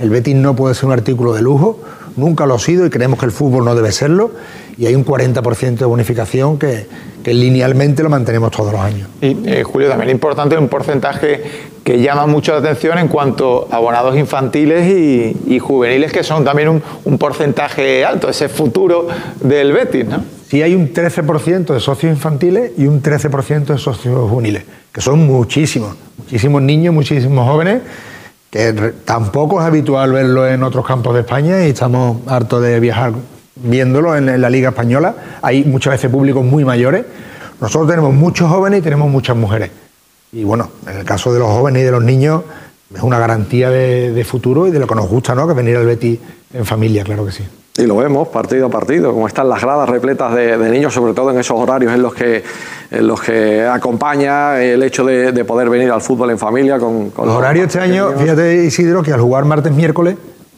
El Betis no puede ser un artículo de lujo, nunca lo ha sido y creemos que el fútbol no debe serlo, y hay un 40% de bonificación que linealmente lo mantenemos todos los años. Y Julio, también es importante un porcentaje que llama mucho la atención en cuanto a abonados infantiles y juveniles, que son también un porcentaje alto, ese futuro del Betis, ¿no? Sí, hay un 13% de socios infantiles y un 13% de socios juveniles, que son muchísimos niños, muchísimos jóvenes, que tampoco es habitual verlo en otros campos de España y estamos hartos de viajar viéndolo en la Liga Española. Hay muchas veces públicos muy mayores. Nosotros tenemos muchos jóvenes y tenemos muchas mujeres. Y bueno, en el caso de los jóvenes y de los niños es una garantía de futuro y de lo que nos gusta, ¿no? Que venir al Betis en familia, claro que sí. Y lo vemos partido a partido, como están las gradas repletas de niños, sobre todo en esos horarios en los que acompaña el hecho de poder venir al fútbol en familia. Con los horarios este año, fíjate, Isidro, que al jugar martes, miércoles,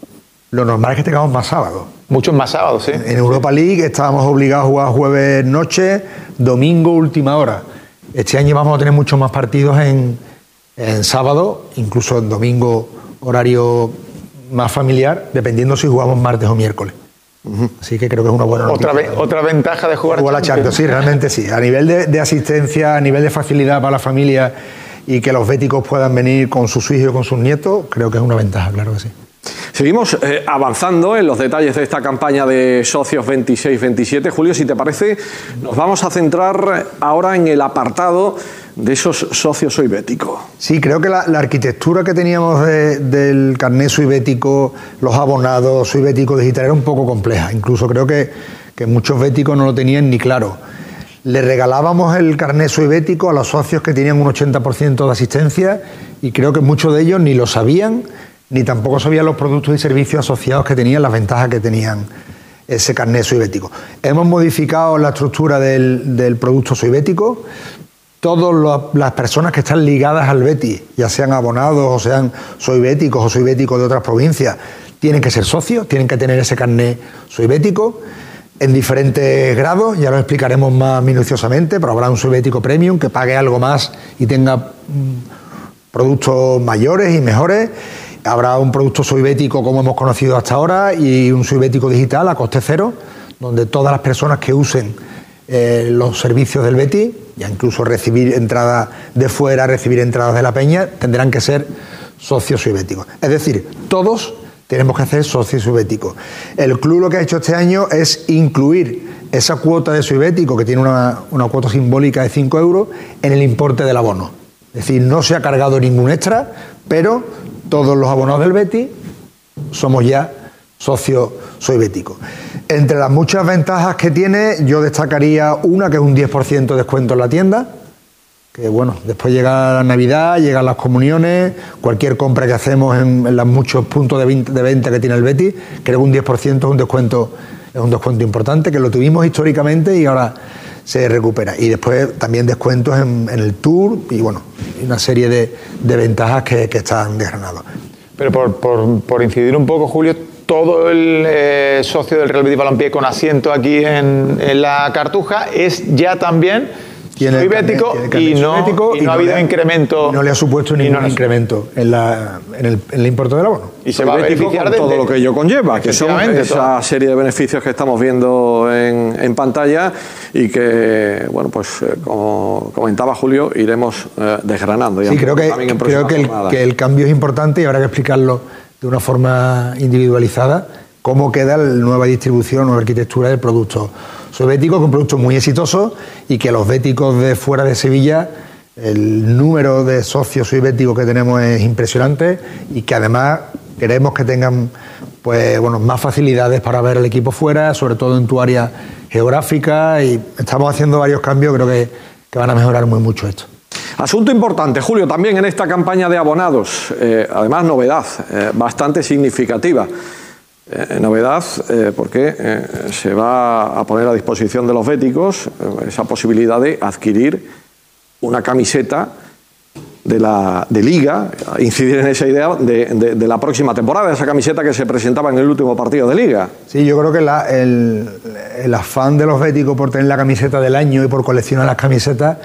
lo normal es que tengamos más sábados. Muchos más sábados, sí. En Europa League estábamos obligados a jugar jueves noche, domingo última hora. Este año vamos a tener muchos más partidos en sábado, incluso en domingo horario más familiar, dependiendo si jugamos martes o miércoles. Así que creo que es una buena noticia. Otra ventaja de jugar la Champions, sí, realmente sí. A nivel de asistencia, a nivel de facilidad para la familia y que los béticos puedan venir con sus hijos y con sus nietos, creo que es una ventaja, claro que sí. Seguimos avanzando en los detalles de esta campaña de socios 26-27. Julio, si te parece, nos vamos a centrar ahora en el apartado de esos socios Soy Bético. Sí, creo que la arquitectura que teníamos del carné Soy Bético, los abonados Soy Bético digital era un poco compleja. Incluso creo que muchos béticos no lo tenían ni claro. Le regalábamos el carné Soy Bético a los socios que tenían un 80% de asistencia y creo que muchos de ellos ni lo sabían ni tampoco sabían los productos y servicios asociados que tenían, las ventajas que tenían ese carné Soy Bético. Hemos modificado la estructura del producto Soy Bético. Todas las personas que están ligadas al Betis, ya sean abonados o sean Soy Béticos o Soy Béticos de otras provincias, tienen que ser socios, tienen que tener ese carné Soy Bético en diferentes grados, ya lo explicaremos más minuciosamente, pero habrá un Soy Bético Premium que pague algo más y tenga productos mayores y mejores. Habrá un producto Soy Bético como hemos conocido hasta ahora y un Soy Bético digital a coste cero, donde todas las personas que usen los servicios del Betis, ya incluso recibir entradas de fuera, recibir entradas de la peña, tendrán que ser socios Soy Béticos. Es decir, todos tenemos que hacer socios Soy Béticos. El club lo que ha hecho este año es incluir esa cuota de Soy Bético, que tiene una cuota simbólica de 5 euros, en el importe del abono. Es decir, no se ha cargado ningún extra, pero todos los abonados del Betis somos ya socios Soy Bético. Entre las muchas ventajas que tiene, yo destacaría una, que es un 10% de descuento en la tienda, que bueno, después llega la Navidad, llegan las comuniones, cualquier compra que hacemos en los muchos puntos de venta que tiene el Betis, creo que un 10% es un descuento importante, que lo tuvimos históricamente y ahora se recupera. Y después también descuentos en el Tour y bueno, una serie de ventajas que están desgranadas. Pero por incidir un poco, Julio, todo el socio del Real Betis Balompié con asiento aquí en la Cartuja es ya también Soy Bético y no ha habido incremento. No le ha supuesto ningún incremento en el importe del abono. Y se va a beneficiar de todo lo que ello conlleva, que son esa serie de beneficios que estamos viendo en pantalla y que, bueno, pues como comentaba Julio, iremos desgranando. Sí, creo que el cambio es importante y habrá que explicarlo de una forma individualizada, cómo queda la nueva distribución o arquitectura del producto Soy Bético, que es un producto muy exitoso y que los béticos de fuera de Sevilla, el número de socios Soy Béticos que tenemos es impresionante y que además queremos que tengan pues, bueno, más facilidades para ver el equipo fuera, sobre todo en tu área geográfica, y estamos haciendo varios cambios, creo que van a mejorar muy mucho esto. Asunto importante, Julio, también en esta campaña de abonados, además novedad bastante significativa. Novedad porque se va a poner a disposición de los béticos esa posibilidad de adquirir una camiseta de Liga, incidir en esa idea de la próxima temporada, esa camiseta que se presentaba en el último partido de Liga. Sí, yo creo que el afán de los béticos por tener la camiseta del año y por coleccionar las camisetas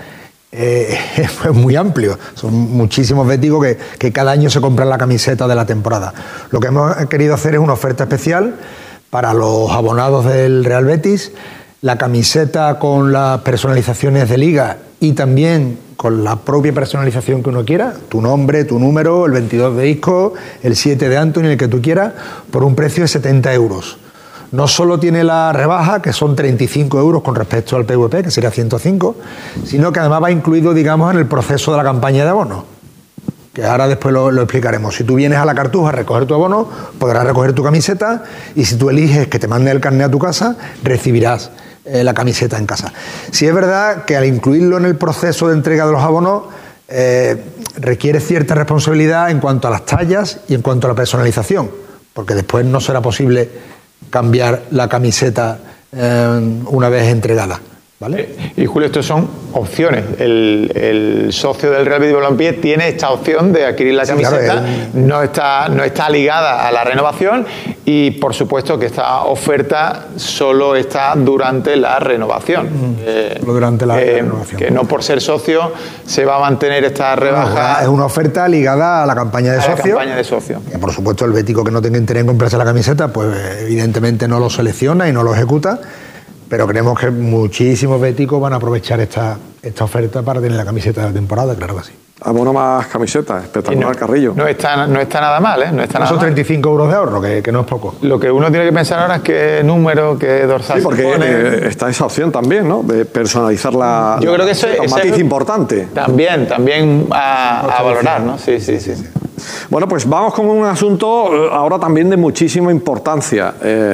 es muy amplio. Son muchísimos béticos que cada año se compran la camiseta de la temporada. Lo que hemos querido hacer es una oferta especial para los abonados del Real Betis, la camiseta con las personalizaciones de liga y también con la propia personalización que uno quiera, tu nombre, tu número, el 22 de Isco, el 7 de Anthony, el que tú quieras, por un precio de 70 euros. No solo tiene la rebaja, que son 35 euros con respecto al PVP, que sería 105, sino que además va incluido, digamos, en el proceso de la campaña de abonos, que ahora después lo explicaremos. Si tú vienes a la Cartuja a recoger tu abono, podrás recoger tu camiseta, y si tú eliges que te mande el carnet a tu casa, recibirás la camiseta en casa. Sí es verdad que al incluirlo en el proceso de entrega de los abonos requiere cierta responsabilidad en cuanto a las tallas y en cuanto a la personalización, porque después no será posible cambiar la camiseta una vez entregada, ¿vale? Y Julio, estos son opciones. El socio del Real Betis Balompié tiene esta opción de adquirir la camiseta, claro, no está ligada a la renovación, y por supuesto que esta oferta solo está durante la renovación. Durante la renovación. Que no por ser socio se va a mantener esta rebaja. Es una oferta ligada a la campaña de socio. La campaña de socio. Que por supuesto el bético que no tenga interés en comprarse la camiseta, pues evidentemente no lo selecciona y no lo ejecuta. Pero creemos que muchísimos béticos van a aprovechar esta oferta para tener la camiseta de la temporada, claro que sí. Abono más camisetas, espectacular, Carrillo. No está nada mal, ¿eh? No está nada son mal. 35 euros de ahorro, que no es poco. Lo que uno tiene que pensar ahora es qué número, qué dorsal. Sí, porque está esa opción también, ¿no? De personalizar la. Yo creo que eso es un matiz importante. También a valorar, ¿no? Sí. Bueno, pues vamos con un asunto ahora también de muchísima importancia.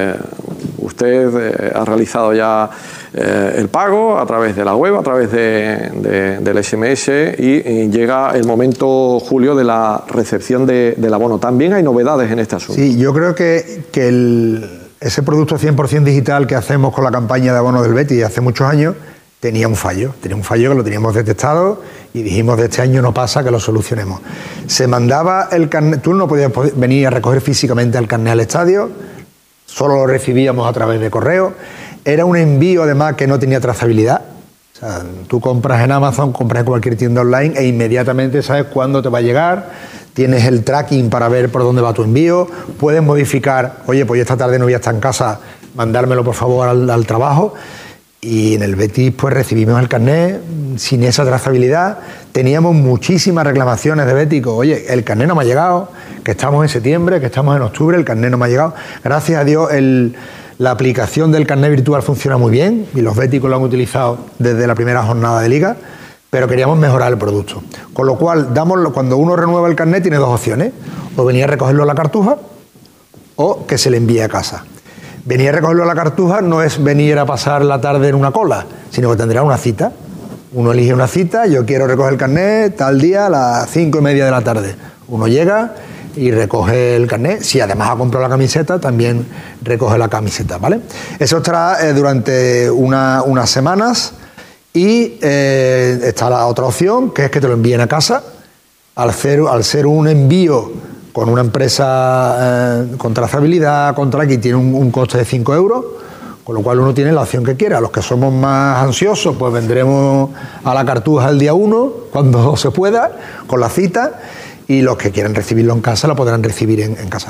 Usted ha realizado ya el pago a través de la web, a través del SMS, y llega el momento, Julio, de la recepción del abono. También hay novedades en este asunto. Sí, yo creo que ese producto 100% digital que hacemos con la campaña de abono del Betis hace muchos años tenía un fallo que lo teníamos detectado y dijimos, de este año no pasa, que lo solucionemos. Se mandaba el carnet, tú no podías venir a recoger físicamente el carnet al estadio, solo lo recibíamos a través de correo. Era un envío además que no tenía trazabilidad. O sea, tú compras en Amazon, compras en cualquier tienda online e inmediatamente sabes cuándo te va a llegar, tienes el tracking para ver por dónde va tu envío, puedes modificar, oye, pues esta tarde no voy a estar en casa, mandármelo por favor al trabajo. Y en el Betis pues recibimos el carnet sin esa trazabilidad. Teníamos muchísimas reclamaciones de béticos. Oye, el carnet no me ha llegado, que estamos en septiembre, que estamos en octubre, el carnet no me ha llegado. Gracias a Dios la aplicación del carnet virtual funciona muy bien y los béticos lo han utilizado desde la primera jornada de liga, pero queríamos mejorar el producto. Con lo cual, cuando uno renueva el carnet tiene dos opciones: o venir a recogerlo a la Cartuja o que se le envíe a casa. Venir a recogerlo a la Cartuja no es venir a pasar la tarde en una cola, sino que tendrá una cita. Uno elige una cita, yo quiero recoger el carnet tal día a las 5:30 de la tarde. Uno llega y recoge el carnet. Si además ha comprado la camiseta, también recoge la camiseta, ¿vale? Eso estará durante unas semanas, y está la otra opción, que es que te lo envíen a casa. Al ser un envío con una empresa con trazabilidad, con tracking, tiene un coste de 5 euros, con lo cual uno tiene la opción que quiera. Los que somos más ansiosos, pues vendremos a la Cartuja el día 1, cuando se pueda, con la cita, y los que quieran recibirlo en casa lo podrán recibir en casa.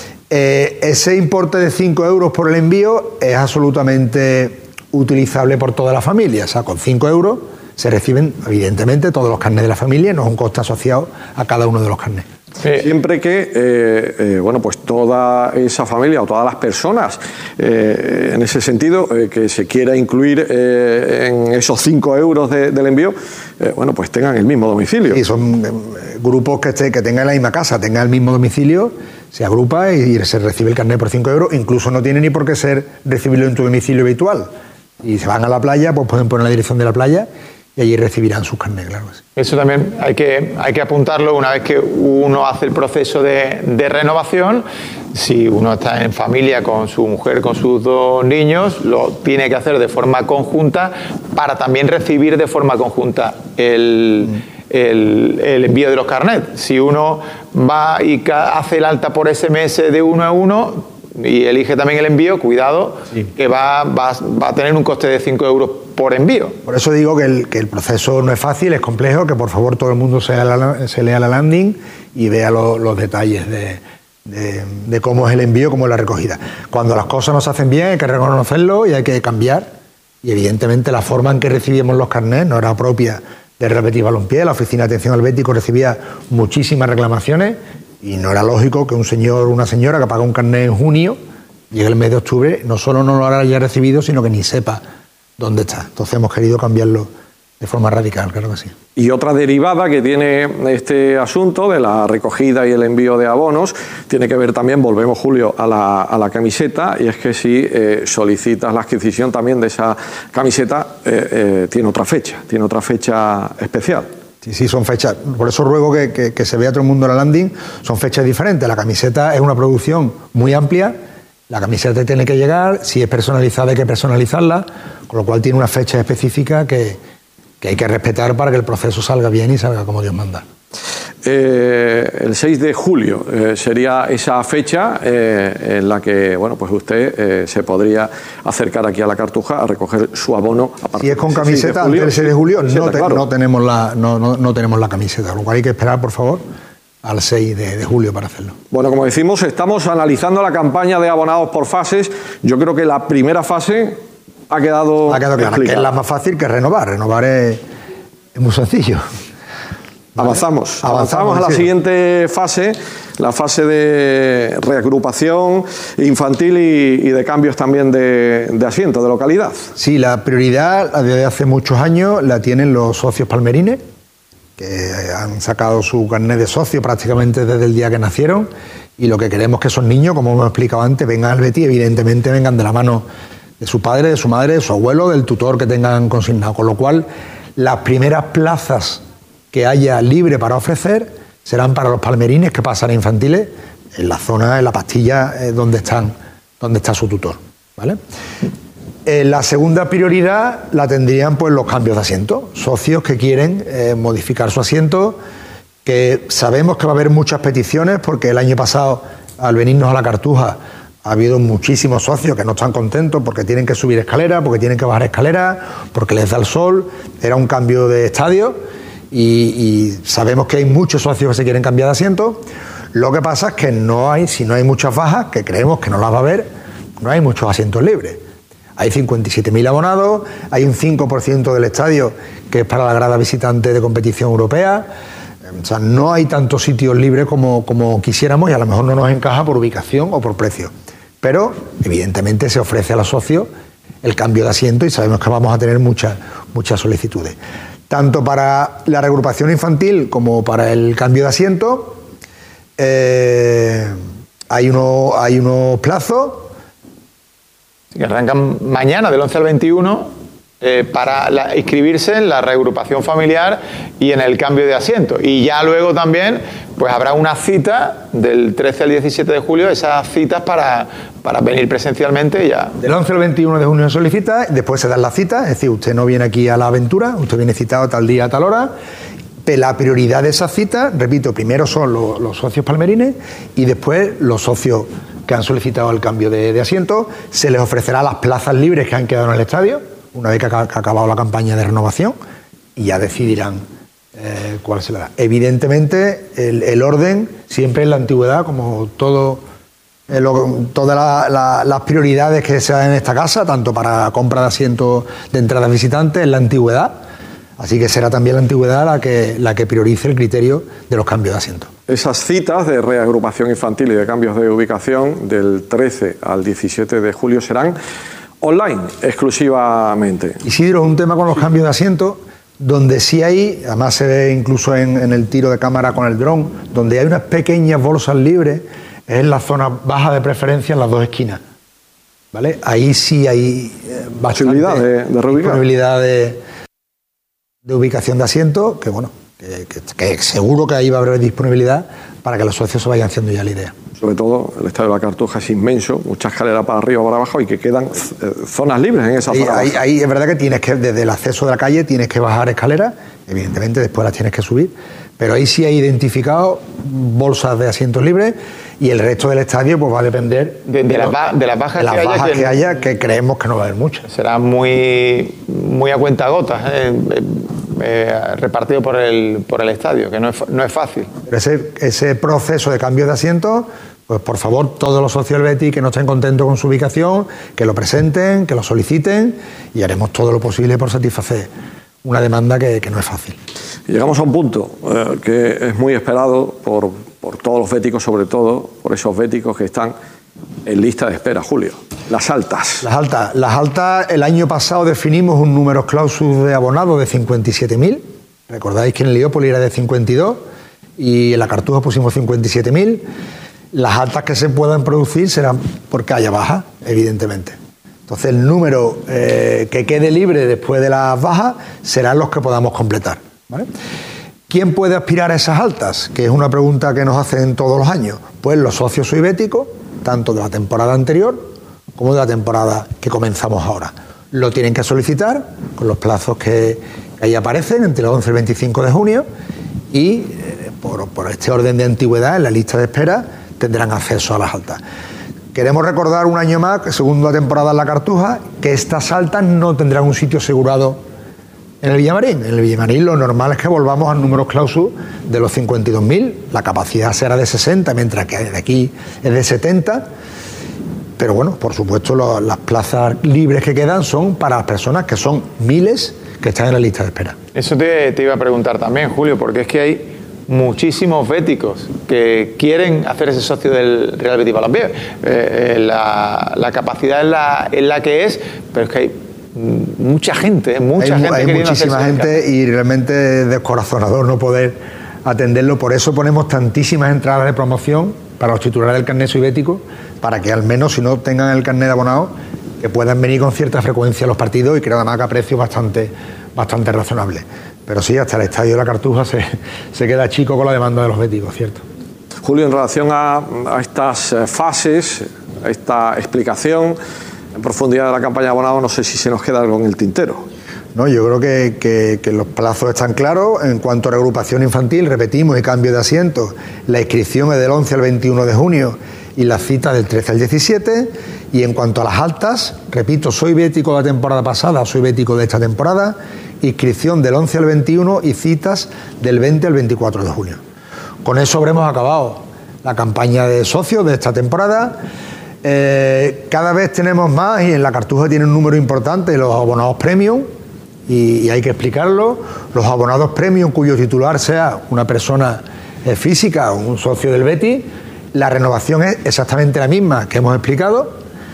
Ese importe de 5 euros por el envío es absolutamente utilizable por toda la familia. O sea, con 5 euros se reciben, evidentemente, todos los carnets de la familia, no es un coste asociado a cada uno de los carnets. Siempre que pues toda esa familia o todas las personas en ese sentido que se quiera incluir en esos 5 euros del envío, pues tengan el mismo domicilio. Y son grupos que tengan la misma casa, tengan el mismo domicilio, se agrupa y se recibe el carnet por 5 euros. Incluso no tiene ni por qué recibirlo en tu domicilio habitual. Y se van a la playa, pues pueden poner la dirección de la playa y allí recibirán sus carnets, claro que sí. Eso también hay que apuntarlo una vez que uno hace el proceso de renovación. Si uno está en familia con su mujer, con sus 2 niños, lo tiene que hacer de forma conjunta para también recibir de forma conjunta el envío de los carnets. Si uno va y hace el alta por SMS de 1 a 1, y elige también el envío, cuidado, que va a tener un coste de 5 euros por envío. Por eso digo que el proceso no es fácil, es complejo, que por favor todo el mundo se lea la landing y vea los detalles de cómo es el envío, cómo es la recogida. Cuando las cosas no se hacen bien hay que reconocerlo y hay que cambiar, y evidentemente la forma en que recibimos los carnets no era propia de Real Betis Balompié. La Oficina de Atención al Bético recibía muchísimas reclamaciones y no era lógico que un señor o una señora que paga un carnet en junio llegue el mes de octubre, no solo no lo haya recibido, sino que ni sepa dónde está. Entonces hemos querido cambiarlo de forma radical, claro que sí. Y otra derivada que tiene este asunto de la recogida y el envío de abonos tiene que ver también, volvemos Julio, a la camiseta, y es que si solicitas la adquisición también de esa camiseta, tiene otra fecha especial. Sí, son fechas. Por eso ruego que se vea todo el mundo en la landing. Son fechas diferentes. La camiseta es una producción muy amplia. La camiseta tiene que llegar. Si es personalizada hay que personalizarla. Con lo cual tiene una fecha específica que hay que respetar para que el proceso salga bien y salga como Dios manda. El 6 de julio sería esa fecha en la que pues usted se podría acercar aquí a la Cartuja a recoger su abono. Si es con camiseta, antes del 6 de julio no tenemos la camiseta, lo cual hay que esperar, por favor, al 6 de julio para hacerlo. Bueno, como decimos, estamos analizando la campaña de abonados por fases. Yo creo que la primera fase ha quedado clara, que es la más fácil, que renovar. Renovar es muy sencillo. Avanzamos a la siguiente fase, la fase de reagrupación infantil y de cambios también de asiento, de localidad. Sí, la prioridad desde hace muchos años la tienen los socios palmerines, que han sacado su carnet de socio prácticamente desde el día que nacieron, y lo que queremos es que esos niños, como hemos explicado antes, vengan al Betis, evidentemente vengan de la mano de su padre, de su madre, de su abuelo, del tutor que tengan consignado, con lo cual las primeras plazas que haya libre para ofrecer serán para los palmerines que pasan a infantiles en la zona, en la pastilla donde está su tutor, ¿vale? La segunda prioridad la tendrían pues los cambios de asiento, socios que quieren modificar su asiento, que sabemos que va a haber muchas peticiones porque el año pasado al venirnos a la Cartuja ha habido muchísimos socios que no están contentos porque tienen que subir escaleras, porque tienen que bajar escaleras, porque les da el sol, era un cambio de estadio. Y sabemos que hay muchos socios que se quieren cambiar de asiento. Lo que pasa es que si no hay muchas bajas, que creemos que no las va a haber, no hay muchos asientos libres. Hay 57.000 abonados, hay un 5% del estadio que es para la grada visitante de competición europea. O sea, no hay tantos sitios libres como quisiéramos, y a lo mejor no nos encaja por ubicación o por precio. Pero evidentemente se ofrece a los socios el cambio de asiento y sabemos que vamos a tener muchas solicitudes. Tanto para la reagrupación infantil como para el cambio de asiento, hay unos plazos. Que arrancan mañana del 11 al 21 para inscribirse en la reagrupación familiar y en el cambio de asiento. Y ya luego también pues habrá una cita del 13 al 17 de julio, esas citas para venir presencialmente ya. Del 11 al 21 de junio se solicita, después se dan las citas, es decir, usted no viene aquí a la aventura, usted viene citado tal día, a tal hora. La prioridad de esas citas, repito, primero son los socios palmerines y después los socios que han solicitado el cambio de asiento. Se les ofrecerá las plazas libres que han quedado en el estadio, una vez que ha acabado la campaña de renovación, y ya decidirán cuál se le da. Evidentemente, el orden siempre en la antigüedad, como todas las prioridades que se dan en esta casa, tanto para compra de asientos de entradas visitantes, en la antigüedad. Así que será también la antigüedad la que priorice el criterio de los cambios de asiento. Esas citas de reagrupación infantil y de cambios de ubicación del 13 al 17 de julio serán online exclusivamente. Isidro, un tema con los cambios de asiento, donde sí hay, además se ve incluso en el tiro de cámara con el dron, donde hay unas pequeñas bolsas libres, es en la zona baja de preferencia, en las dos esquinas, ¿vale? Ahí sí hay posibilidad de reubicar. Disponibilidad de ubicación de asiento, que bueno, que seguro que ahí va a haber disponibilidad para que los socios se vayan haciendo ya la idea. Sobre todo el estadio de la Cartuja es inmenso, mucha escalera para arriba o para abajo, y que quedan zonas libres en esa zona. Ahí es verdad que tienes que, desde el acceso de la calle, tienes que bajar escaleras, evidentemente después las tienes que subir, pero ahí sí hay identificado bolsas de asientos libres y el resto del estadio pues va a depender de las bajas que haya, que creemos que no va a haber muchas. Será muy a cuentagotas, repartido por el estadio, que no es fácil. Pero ese proceso de cambio de asientos, pues por favor, todos los socios del Betis que no estén contentos con su ubicación, que lo presenten, que lo soliciten y haremos todo lo posible por satisfacer una demanda que no es fácil. Llegamos a un punto que es muy esperado por todos los béticos, sobre todo por esos béticos que están en lista de espera, Julio. Las altas. Las altas, el año pasado definimos un número clausus de abonados de 57.000. Recordáis que en Heliópolis era de 52 y en la Cartuja pusimos 57.000. Las altas que se puedan producir serán porque haya bajas, evidentemente. Entonces el número que quede libre después de las bajas serán los que podamos completar, ¿vale? ¿Quién puede aspirar a esas altas? Que es una pregunta que nos hacen todos los años. Pues los socios soybéticos, tanto de la temporada anterior como de la temporada que comenzamos ahora. Lo tienen que solicitar con los plazos que ahí aparecen, entre el 11 y el 25 de junio, y por este orden de antigüedad, en la lista de espera, tendrán acceso a las altas. Queremos recordar un año más, segunda temporada en la Cartuja, que estas altas no tendrán un sitio asegurado en el Villamarín. En el Villamarín lo normal es que volvamos al número clausus de los 52.000, la capacidad será de 60, mientras que de aquí es de 70, pero bueno, por supuesto las plazas libres que quedan son para las personas que son miles que están en la lista de espera. Eso te iba a preguntar también, Julio, porque es que hay muchísimos béticos que quieren hacerse socio del Real Betis Balompié. La capacidad es la que es, pero es que hay mucha gente, hay muchísima gente y realmente es descorazonador no poder atenderlo. Por eso ponemos tantísimas entradas de promoción para los titulares del carnet soybético, para que al menos, si no tengan el carnet de abonado, que puedan venir con cierta frecuencia a los partidos, y creo además que a precios bastante razonables. Pero sí, hasta el estadio de la Cartuja se queda chico con la demanda de los béticos, ¿cierto? Julio, en relación a estas fases, a esta explicación en profundidad de la campaña de abonado, no sé si se nos queda algo en el tintero. No, yo creo que los plazos están claros. En cuanto a reagrupación infantil, repetimos, y cambio de asiento, la inscripción es del 11 al 21 de junio y las citas del 13 al 17. Y en cuanto a las altas, repito, soy bético de la temporada pasada, soy bético de esta temporada, inscripción del 11 al 21 y citas del 20 al 24 de junio. Con eso habremos acabado la campaña de socios de esta temporada. Cada vez tenemos más, y en la Cartuja tiene un número importante, los abonados premium, y hay que explicarlo. Los abonados premium cuyo titular sea una persona física o un socio del Betis, la renovación es exactamente la misma que hemos explicado.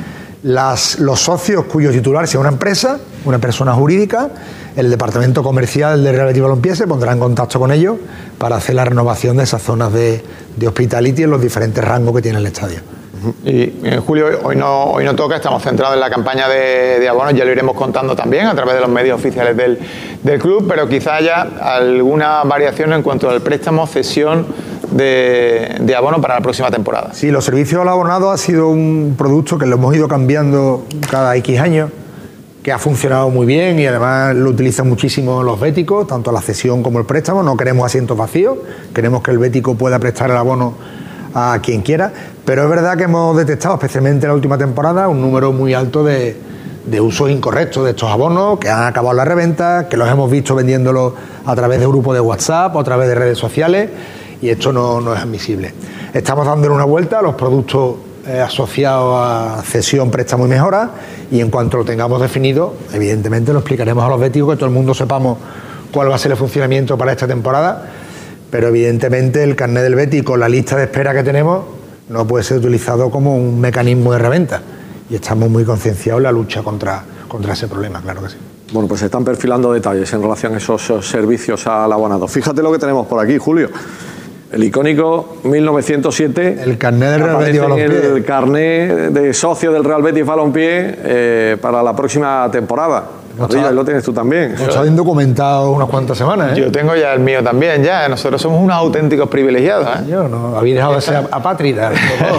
Los socios cuyo titular sea una empresa, una persona jurídica, el departamento comercial del Real Betis Balompié se pondrá en contacto con ellos para hacer la renovación de esas zonas de hospitality en los diferentes rangos que tiene el estadio. Y Julio, hoy no toca, estamos centrados en la campaña de abonos, ya lo iremos contando también a través de los medios oficiales del club, pero quizá haya alguna variación en cuanto al préstamo, cesión de abono para la próxima temporada. Sí, los servicios al abonado ha sido un producto que lo hemos ido cambiando cada X años, que ha funcionado muy bien y además lo utilizan muchísimo los béticos, tanto la cesión como el préstamo. No queremos asientos vacíos, queremos que el bético pueda prestar el abono a quien quiera, pero es verdad que hemos detectado, especialmente en la última temporada, un número muy alto de usos incorrectos de estos abonos, que han acabado la reventa, que los hemos visto vendiéndolos a través de grupos de WhatsApp o a través de redes sociales, y esto no es admisible. Estamos dándole una vuelta a los productos asociados a cesión, préstamo y mejora, y en cuanto lo tengamos definido, evidentemente lo explicaremos a los béticos, que todo el mundo sepamos cuál va a ser el funcionamiento para esta temporada. Pero evidentemente el carnet del Betis, con la lista de espera que tenemos, no puede ser utilizado como un mecanismo de reventa, y estamos muy concienciados en la lucha contra ese problema, claro que sí. Bueno, pues se están perfilando detalles en relación a esos servicios al abonado. Fíjate lo que tenemos por aquí, Julio. El icónico 1907. El carnet del Real Betis Balompié. El carnet de socio del Real Betis Balompié para la próxima temporada. Ahí lo tienes tú también. Nos está bien documentado unas cuantas semanas, ¿eh? Yo tengo ya el mío también, ya. Nosotros somos unos auténticos privilegiados, ¿eh? Yo no, habéis dejado de ser apátrida.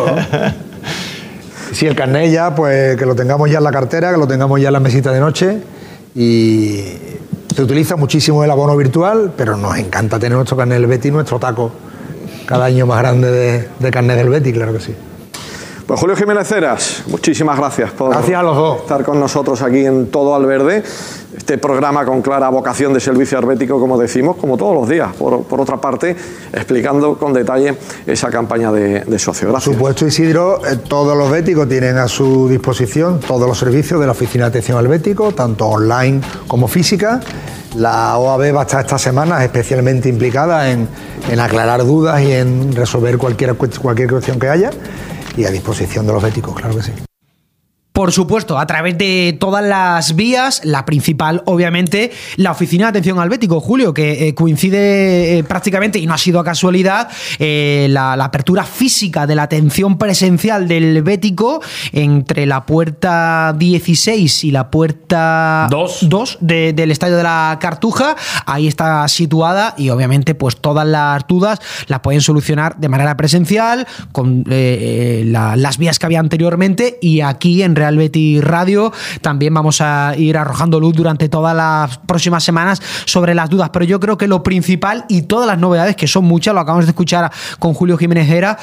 Sí, el carnet ya, pues que lo tengamos ya en la cartera, que lo tengamos ya en la mesita de noche y Se utiliza muchísimo el abono virtual, pero nos encanta tener nuestro carnet del Betis, nuestro taco cada año más grande de carnet del Betis, claro que sí. Pues Julio Jiménez Heras, muchísimas gracias por gracias a los dos. Estar con nosotros aquí en Todo al Verde, este programa con clara vocación de servicio arbético, como decimos, como todos los días, por otra parte, explicando con detalle esa campaña de socio. Gracias. Por supuesto, Isidro, todos los béticos tienen a su disposición todos los servicios de la Oficina de Atención al Bético, tanto online como física. La OAB va a estar estas semanas especialmente implicada en aclarar dudas y en resolver cualquier cuestión que haya, y a disposición de los béticos, claro que sí. Por supuesto, a través de todas las vías, la principal, obviamente, la Oficina de Atención al Bético, Julio, que coincide prácticamente, y no ha sido casualidad, la apertura física de la atención presencial del bético entre la puerta 16 y la puerta 2 del Estadio de la Cartuja. Ahí está situada y, obviamente, pues todas las dudas las pueden solucionar de manera presencial con las vías que había anteriormente, y aquí en Real Betis Radio también vamos a ir arrojando luz durante todas las próximas semanas sobre las dudas, pero yo creo que lo principal y todas las novedades, que son muchas, lo acabamos de escuchar con Julio Jiménez Heras,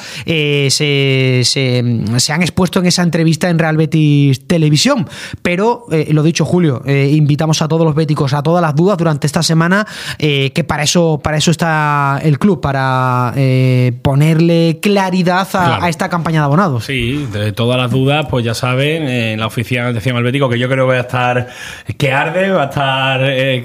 se han expuesto en esa entrevista en Real Betis Televisión, pero lo dicho, Julio, invitamos a todos los béticos a todas las dudas durante esta semana, que para eso está el club, para ponerle claridad a esta campaña de abonados. Sí, de todas las dudas, pues ya saben, en la Oficina de Atención al Bético, que yo creo que va a estar que arde, va a estar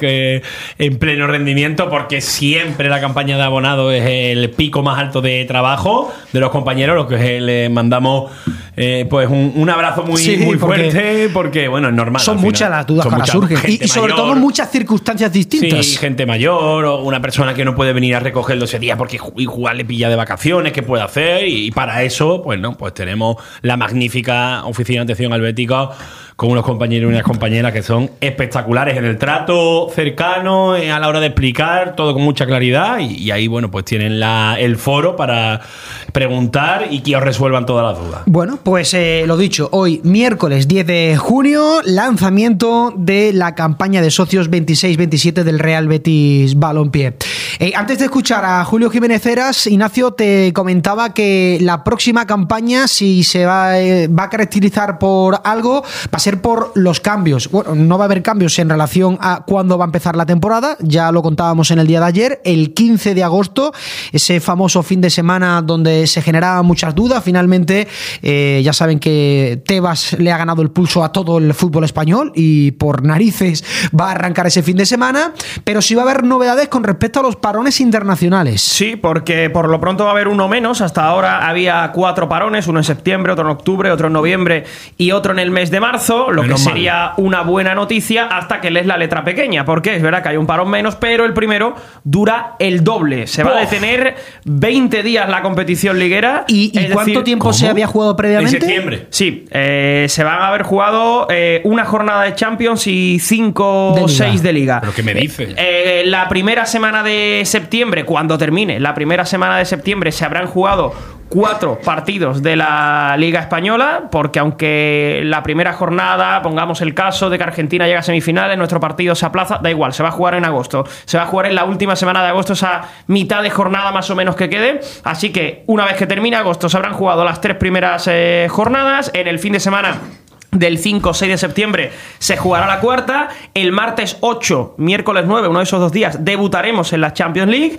en pleno rendimiento, porque siempre la campaña de abonados es el pico más alto de trabajo de los compañeros, los que le mandamos pues un abrazo muy fuerte, porque bueno, es normal. Son muchas las dudas que ahora surgen, y sobre todo muchas circunstancias distintas. Sí, gente mayor o una persona que no puede venir a recogerlo ese día porque igual le pilla de vacaciones, ¿qué puede hacer? Y para eso, pues no, pues tenemos la magnífica Oficina de Atención al Bético, con unos compañeros y unas compañeras que son espectaculares en el trato cercano, a la hora de explicar todo con mucha claridad, y ahí, bueno, pues tienen el foro para preguntar y que os resuelvan todas las dudas. Bueno, pues lo dicho, hoy miércoles 10 de junio, lanzamiento de la campaña de socios 26-27 del Real Betis Balompié. Antes de escuchar a Julio Jiménez Heras, Ignacio, te comentaba que la próxima campaña, si se va a caracterizar por algo, va a ser por los cambios. Bueno, no va a haber cambios en relación a cuándo va a empezar la temporada, ya lo contábamos en el día de ayer, el 15 de agosto, ese famoso fin de semana donde se generaban muchas dudas. Finalmente, ya saben que Tebas le ha ganado el pulso a todo el fútbol español y por narices va a arrancar ese fin de semana, pero sí va a haber novedades con respecto a los parones internacionales. Sí, porque por lo pronto va a haber uno menos. Hasta ahora había 4 parones, uno en septiembre, otro en octubre, otro en noviembre y otro en el mes de marzo, lo que sería una buena noticia hasta que lees la letra pequeña, porque es verdad que hay un parón menos, pero el primero dura el doble. Se va a detener 20 días la competición liguera. ¿Y cuánto tiempo se había jugado previamente? En septiembre. Sí, se van a haber jugado una jornada de Champions y 5 o 6 de Liga. ¿Pero qué me dices? La primera semana de septiembre, cuando termine la primera semana de septiembre, se habrán jugado 4 partidos de la Liga Española, porque aunque la primera jornada, pongamos el caso de que Argentina llega a semifinales, nuestro partido se aplaza, da igual, se va a jugar en agosto, se va a jugar en la última semana de agosto, esa mitad de jornada más o menos que quede, así que una vez que termine agosto se habrán jugado las 3 primeras jornadas. En el fin de semana del 5 o 6 de septiembre se jugará la cuarta. El martes 8, miércoles 9, uno de esos 2 días, debutaremos en la Champions League.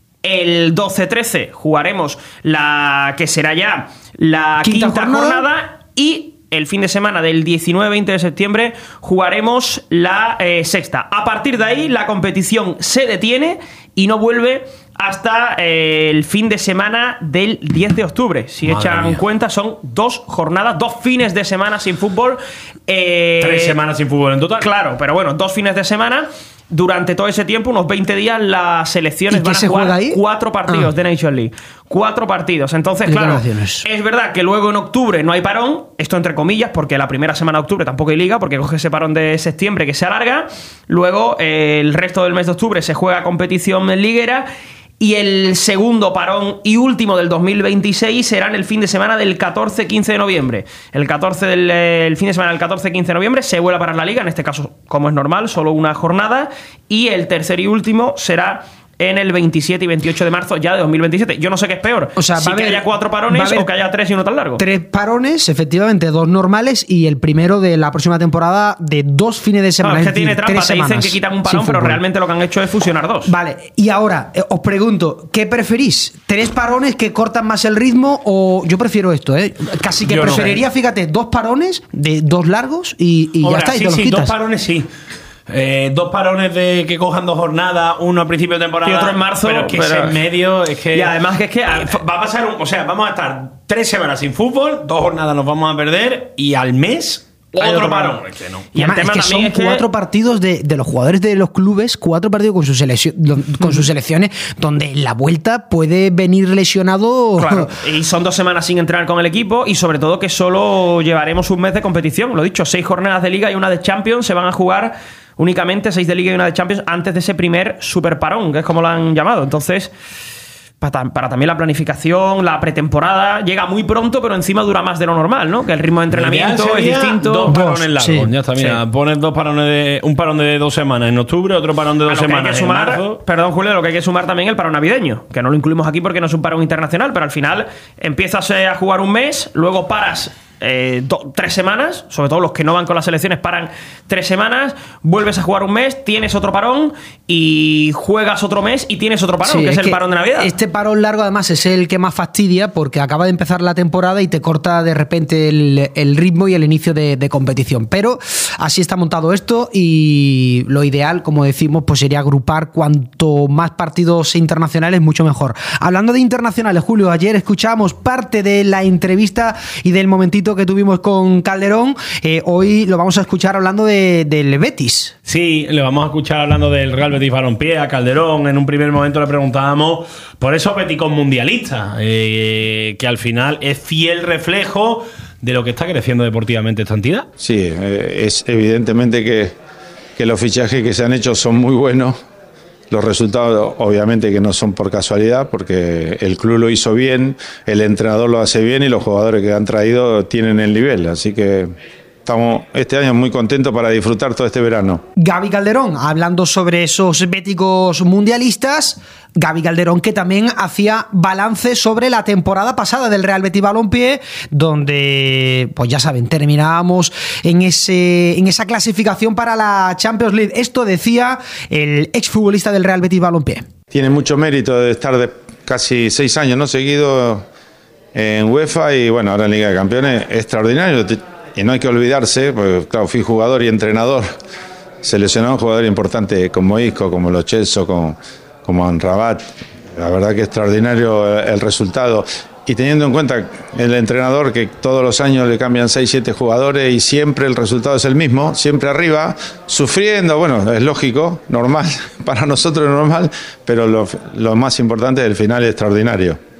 El 12-13 jugaremos la que será ya la quinta jornada, y el fin de semana del 19-20 de septiembre jugaremos la sexta. A partir de ahí la competición se detiene y no vuelve hasta el fin de semana del 10 de octubre. Si echan cuenta, son 2 jornadas, 2 fines de semana sin fútbol. 3 semanas sin fútbol en total. Claro, pero bueno, 2 fines de semana. Durante todo ese tiempo, unos 20 días, las selecciones van a jugar 4 partidos de Nations League. 4 partidos. Entonces, claro, es verdad que luego en octubre no hay parón, esto entre comillas, porque la primera semana de octubre tampoco hay liga, porque coge ese parón de septiembre que se alarga. Luego, el resto del mes de octubre se juega competición liguera. y el segundo parón y último del 2026 será en el fin de semana del 14-15 de noviembre. El fin de semana del 14-15 de noviembre se vuelve a parar la Liga, en este caso, como es normal, solo una jornada, y el tercer y último será en el 27 y 28 de marzo ya de 2027. Yo no sé qué es peor. O sea, si que haya 4 parones o que haya 3 y uno tan largo. 3 parones, efectivamente, 2 normales y el primero de la próxima temporada de 2 fines de semana. No, es que tiene trampa, te dicen que quitan un parón, pero realmente lo que han hecho es fusionar 2. Vale, y ahora os pregunto, ¿qué preferís? ¿3 parones que cortan más el ritmo o yo prefiero esto, Casi que yo preferiría, no, fíjate, 2 parones de 2 largos y ya está, y te los quitas. 2 parones sí. 2 parones de que cojan 2 jornadas, uno a principio de temporada y otro en marzo, pero que es en medio, es que... Y además que es que... va a pasar, vamos a estar 3 semanas sin fútbol, 2 jornadas nos vamos a perder y al mes... Otro parón. Es que no. Y además, es que son 4 partidos de los jugadores de los clubes, 4 partidos con sus selecciones, donde en la vuelta puede venir lesionado. Claro. Y son 2 semanas sin entrenar con el equipo y sobre todo que solo llevaremos un mes de competición. Lo dicho, 6 jornadas de Liga y una de Champions se van a jugar únicamente, 6 de Liga y una de Champions antes de ese primer super parón, que es como lo han llamado. Entonces, para también la planificación, la pretemporada, llega muy pronto, pero encima dura más de lo normal, ¿no? Que el ritmo de entrenamiento es distinto. 2 parones largos, sí. Ya está, mira, pones 2 parones un parón de 2 semanas en octubre, otro parón de 2 semanas en marzo. Perdón, Julio, lo que hay que sumar también el parón navideño, que no lo incluimos aquí porque no es un parón internacional, pero al final empiezas a jugar un mes, luego paras 3 semanas, sobre todo los que no van con las selecciones paran 3 semanas, vuelves a jugar un mes, tienes otro parón y juegas otro mes y tienes otro parón, que es el parón de Navidad. Este parón largo además es el que más fastidia porque acaba de empezar la temporada y te corta de repente el ritmo y el inicio de competición, pero así está montado esto y lo ideal, como decimos, pues sería agrupar cuanto más partidos internacionales mucho mejor. Hablando de internacionales, Julio, ayer escuchamos parte de la entrevista y del momentito que tuvimos con Calderón, hoy lo vamos a escuchar hablando del Betis. Sí, le vamos a escuchar hablando del Real Betis Balompié a Calderón. En un primer momento le preguntábamos por esos béticos mundialistas, que al final es fiel reflejo de lo que está creciendo deportivamente esta entidad. Sí, es evidentemente que los fichajes que se han hecho son muy buenos. Los resultados obviamente que no son por casualidad, porque el club lo hizo bien, el entrenador lo hace bien y los jugadores que han traído tienen el nivel. Así que estamos este año muy contentos para disfrutar todo este verano. Gaby Calderón, hablando sobre esos béticos mundialistas. Gaby Calderón, que también hacía balance sobre la temporada pasada del Real Betis Balompié, donde, pues ya saben, terminábamos en esa clasificación para la Champions League. Esto decía el exfutbolista del Real Betis Balompié. Tiene mucho mérito de estar de casi 6 años, ¿no?, seguido en UEFA y bueno, ahora en Liga de Campeones, extraordinario. Y no hay que olvidarse, porque claro, fui jugador y entrenador, seleccionado un jugador importante como Isco, como Lo Celso, como Amrabat. La verdad que extraordinario el resultado. Y teniendo en cuenta el entrenador que todos los años le cambian 6-7 jugadores y siempre el resultado es el mismo, siempre arriba, sufriendo, bueno, es lógico, normal, para nosotros es normal, pero lo más importante del final es extraordinario.